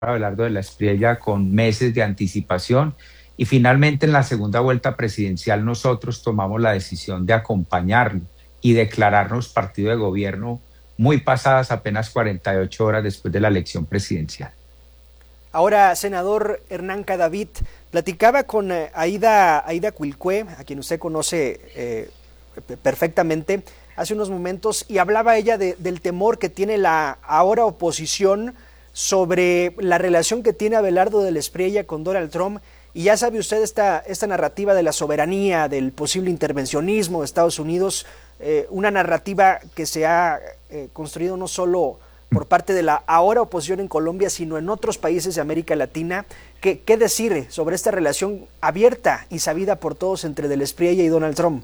Abelardo de la Espriella con meses de anticipación y finalmente en la segunda vuelta presidencial nosotros tomamos la decisión de acompañarlo y declararnos partido de gobierno muy pasadas apenas 48 horas después de la elección presidencial. Ahora, senador Hernán Cadavid, platicaba con Aida Cuilcue, a quien usted conoce perfectamente, hace unos momentos, y hablaba ella del temor que tiene la ahora oposición sobre la relación que tiene Abelardo de la Espriella con Donald Trump. Y ya sabe usted esta narrativa de la soberanía, del posible intervencionismo de Estados Unidos, una narrativa que se ha construido no solo por parte de la ahora oposición en Colombia, sino en otros países de América Latina. ¿Qué decir sobre esta relación abierta y sabida por todos entre de la Espriella y Donald Trump?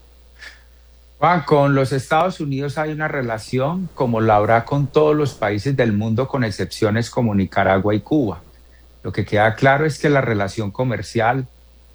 Juan, con los Estados Unidos hay una relación como la habrá con todos los países del mundo, con excepciones como Nicaragua y Cuba. Lo que queda claro es que la relación comercial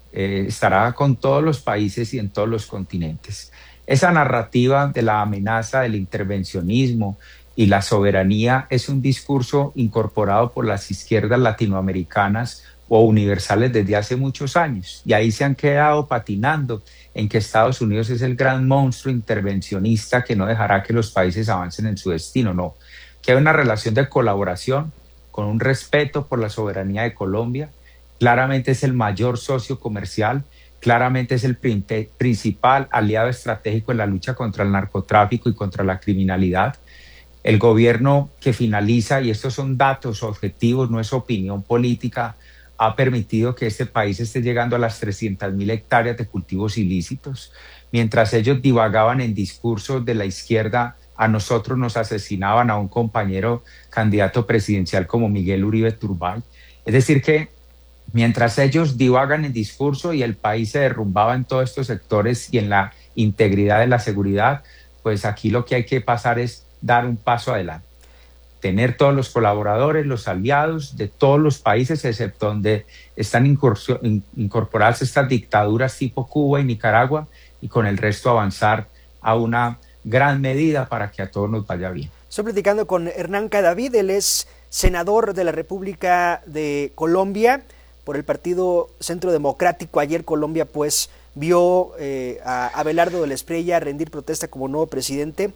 estará con todos los países y en todos los continentes. Esa narrativa de la amenaza del intervencionismo y la soberanía es un discurso incorporado por las izquierdas latinoamericanas o universales desde hace muchos años, y ahí se han quedado patinando en que Estados Unidos es el gran monstruo intervencionista que no dejará que los países avancen en su destino. No, que hay una relación de colaboración con un respeto por la soberanía de Colombia. Claramente es el mayor socio comercial, claramente es el principal aliado estratégico en la lucha contra el narcotráfico y contra la criminalidad. El gobierno que finaliza, y estos son datos objetivos, no es opinión política, ha permitido que este país esté llegando a las 300.000 hectáreas de cultivos ilícitos. Mientras ellos divagaban en discursos de la izquierda, a nosotros nos asesinaban a un compañero candidato presidencial como Miguel Uribe Turbay. Es decir que mientras ellos divagan en discurso y el país se derrumbaba en todos estos sectores y en la integridad de la seguridad, pues aquí lo que hay que pasar es dar un paso adelante. Tener todos los colaboradores, los aliados de todos los países, excepto donde están incorporadas estas dictaduras tipo Cuba y Nicaragua, y con el resto avanzar a una gran medida para que a todos nos vaya bien. Estoy platicando con Hernán Cadavid, él es senador de la República de Colombia por el Partido Centro Democrático. Ayer Colombia pues vio a Abelardo de la Espriella rendir protesta como nuevo presidente.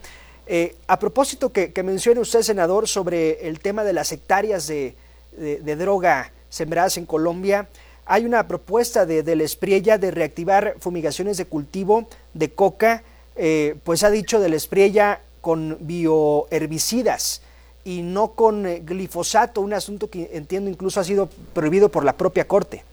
A propósito que mencione usted, senador, sobre el tema de las hectáreas de droga sembradas en Colombia, hay una propuesta de la Espriella de reactivar fumigaciones de cultivo de coca, pues ha dicho de la Espriella con bioherbicidas y no con glifosato, un asunto que entiendo incluso ha sido prohibido por la propia Corte.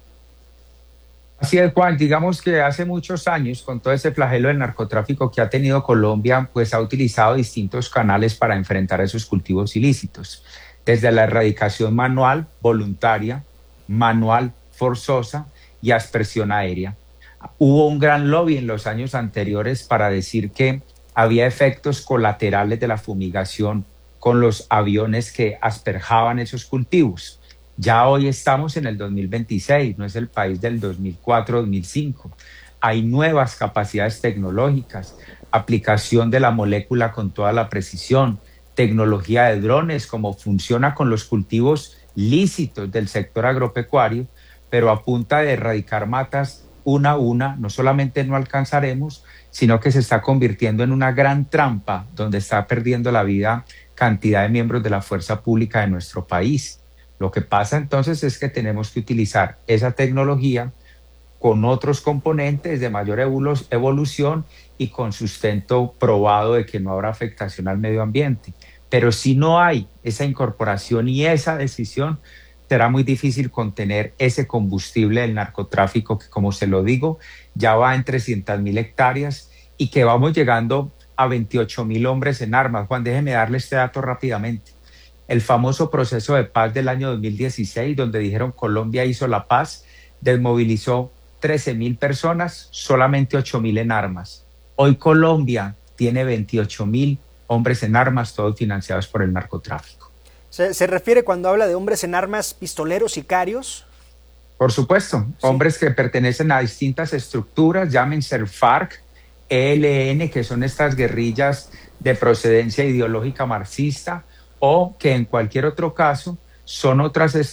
Así es, Juan. Digamos que hace muchos años, con todo ese flagelo del narcotráfico que ha tenido Colombia, pues ha utilizado distintos canales para enfrentar esos cultivos ilícitos. Desde la erradicación manual, voluntaria, manual, forzosa y aspersión aérea. Hubo un gran lobby en los años anteriores para decir que había efectos colaterales de la fumigación con los aviones que asperjaban esos cultivos. Ya hoy estamos en el 2026, no es el país del 2004-2005. Hay nuevas capacidades tecnológicas, aplicación de la molécula con toda la precisión, tecnología de drones, como funciona con los cultivos lícitos del sector agropecuario, pero a punta de erradicar matas una a una, no solamente no alcanzaremos, sino que se está convirtiendo en una gran trampa donde está perdiendo la vida cantidad de miembros de la fuerza pública de nuestro país. Lo que pasa entonces es que tenemos que utilizar esa tecnología con otros componentes de mayor evolución y con sustento probado de que no habrá afectación al medio ambiente. Pero si no hay esa incorporación y esa decisión, será muy difícil contener ese combustible del narcotráfico que, como se lo digo, ya va en 300.000 hectáreas y que vamos llegando a 28.000 hombres en armas. Juan, déjeme darle este dato rápidamente. El famoso proceso de paz del año 2016, donde dijeron Colombia hizo la paz, desmovilizó 13.000 personas, solamente 8.000 en armas. Hoy Colombia tiene 28.000 hombres en armas, todos financiados por el narcotráfico. ¿Se refiere cuando habla de hombres en armas, pistoleros, sicarios? Por supuesto, sí. Hombres que pertenecen a distintas estructuras, llámense FARC, ELN, que son estas guerrillas de procedencia ideológica marxista, o que en cualquier otro caso son otras